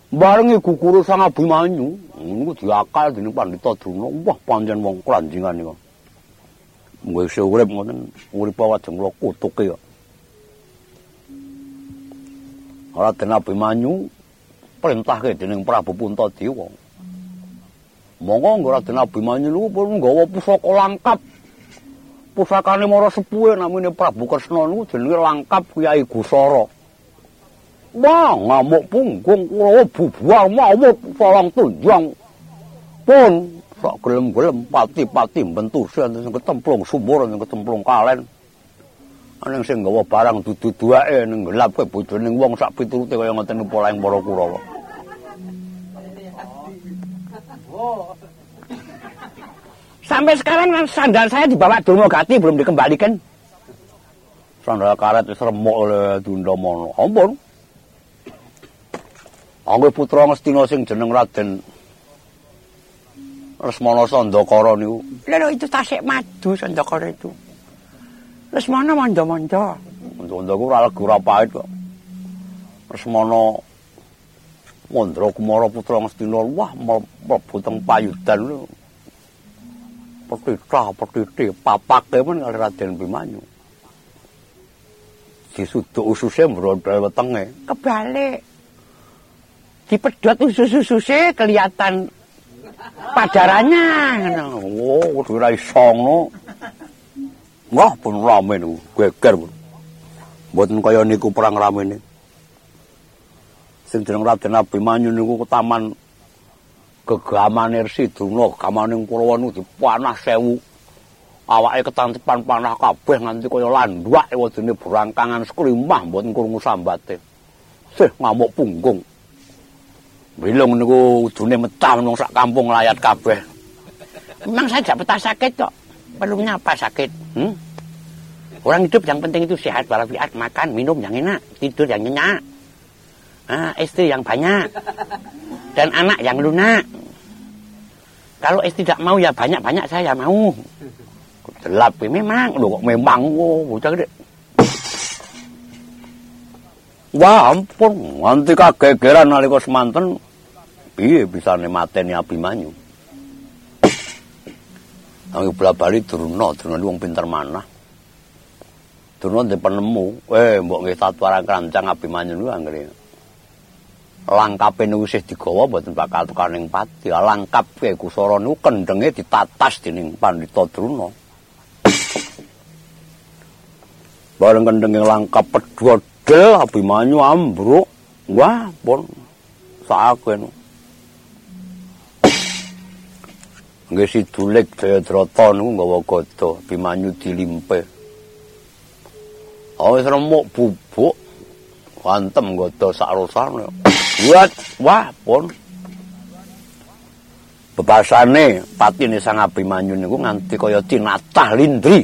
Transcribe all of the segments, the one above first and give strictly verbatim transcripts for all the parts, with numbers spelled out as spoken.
Bareng iku Guru Sang Abimanyu niku diakal dening Pandhita Druna. Wah, pancen wong klanjingan niku. Mung isih urip ngoten, urip wajeng kula kutuke kok. Raden Abimanyu perintahke dening Prabu Puntadewa. Monggo Raden Abimanyu niku pun nggawa pusaka langkap. Pusakane Mara Sepuhe namine Prabu Kresna niku jenenge Langkap Kyai Gusara. Wah, ngamuk punggung kula bubuar mawut sareng tunjang. Pun sak gelem-gelem pati-pati bentusan sing ketemplung sumur sing ketemplung kalen. Ana sing nggawa barang dudu duake ning gelap kowe bojone wong sak piturute kaya ngoten pola ing para Kurawa. Sampai sekarang sandal saya dibawa Durmagati belum dikembalikan. Sandal karet wis remuk oleh Dundamono. Ampun. Angge putra Ngastina sing jeneng Raden Lesmana Sandakara niku. Lha itu tasik madu Sandakara itu. Lesmana manja-manja. Manja-manja ku ora lega ora pahit kok. Lesmana Mandra Kumara putra Ngastina wah mlebu teng payudan lho. Petitah, petitih, papake men kali Raden Abimanyu. Disuduk ususe mbrodol wetenge. Kebalik. Dipedhot usus-ususe kelihatan padarannya ngono. Oh, kudu ora iso ngono. Wah, pun rame niku, geger pun. Mboten kaya niku perang ramene. Sing jeneng Raden Abimanyu niku ke taman gegamane Resi Druna, gamaning Kurawa niku dipanah sewu. Awake ketantepan panah kabeh nganti kaya landhak wadene brangkangan skrimah mboten krungu sambate. Sih ngamuk punggung. Bilung niku udune mecah wong sak kampung layat kabeh. Memang saya tidak betah sakit kok. Perlunya apa sakit? Hmm? Orang hidup yang penting itu sehat walafiat, makan, minum yang enak, tidur yang nyenyak. Ah, istri yang banyak. Dan anak yang lunak. Kalau istri tidak mau ya banyak-banyak saya mau. Gelap memang, lho kok memang oh, bocah gede. Wah ampun, nganti kagegeran nalika semanten piye bisane mateni Abimanyu. Nang bola-bali Druna, Druna wong pinter manah. Druna ndek penemu, eh mbok nggih tatwaran krancang Abimanyu niku anggere. Langkape niku isih digawa mboten bakal tukaning pati. Langkap Kyai Gusara niku kendhenge ditatas dening Pandhita Druna. Bareng kendhenge langkap pedhodel Abimanyu ambruk. Wah, pun saken. Nggih si Dulik Jayadrata niku nggawa gada Abimanyu dilimpe. Oh wis remuk bubuk. Wantem gada sak rosane. Buat wah pun bebasane patine Sang Abimanyu niku nganti kaya tinatah lindri.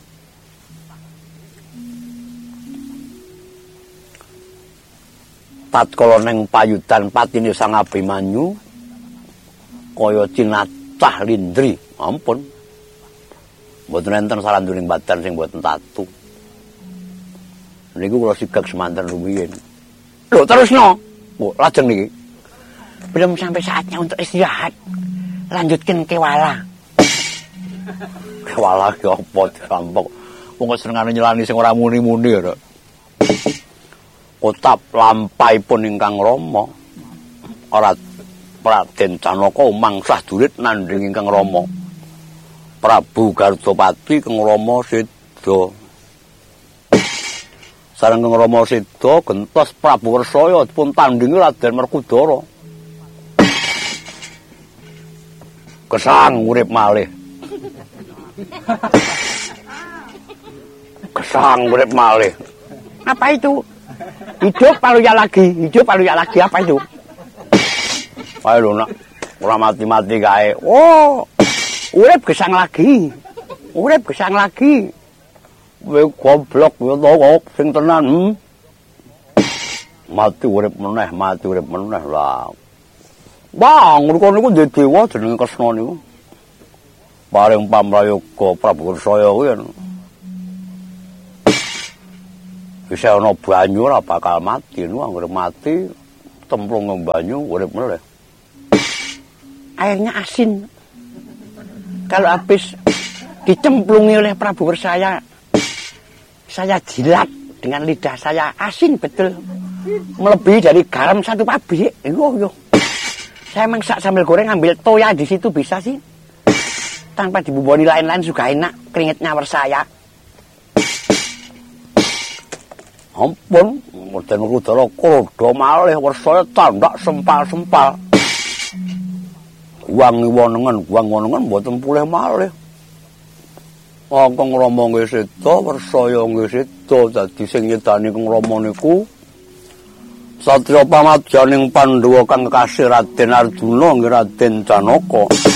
Tatkala ning payudan patine Sang Abimanyu kaya tinatah lindri. Ampun. Mboten enten salanduning badan sing mboten tatu. Niku kula sigak semanten rumiyin. Lho terusno. Oh, lajeng niki. Belum sampai saatnya untuk istirahat. Lanjutkan kewala. Kewala ki apa dirampok. Wong senengane nyelani sing ora muni-muni ya. Kotap lampaipun ingkang Rama. Ora Raden Janaka mangsah durit nandhing ingkang Rama. Prabu Gardapati kang Rama Seda. Sareng kang Rama Seda gentos Prabu Warsaya dipun tandhingi Raden Werkudara. Kesang urip malih. Kesang urip malih. Apa itu? Hidup paluya lagi, hidup paluya lagi apa itu? Ayo lho nak, ora mati-mati kae. Oh, urip gesang lagi. Urip gesang lagi. Kowe goblok ya to kok sing tenan. Hmm? Mati urip meneh, mati urip meneh lah. Bang, ngono niku ndek dewa jenenge Kresna niku. Paring pamrayoga Prabu Warsaya kuwi. Wis ana banyu ora bakal mati, niku anggere mati cemplung ke banyu urip meleh. Airnya asin. Kalau habis dicemplungi oleh Prabu Wersaya, saya jilat dengan lidah saya, asin betul. Melebihi dari garam satu pabrik. Yo yo. Saya mangsak sambil goreng, ambil toya di situ bisa sih. Tanpa dibumboni lain-lain juga enak keringetnya Wersaya. Ampun, mboten Rudra Krodha malih Wersaya tandak sempal-sempal. Guang wonengen, guang wonengen mboten pulih malih. Kang Rama nggih seda, Wersaya nggih seda dadi sing nyedani Kang Rama niku satriya pamadyaning Pandhawa kang kekasih Raden Arjuna nggih Raden Janaka.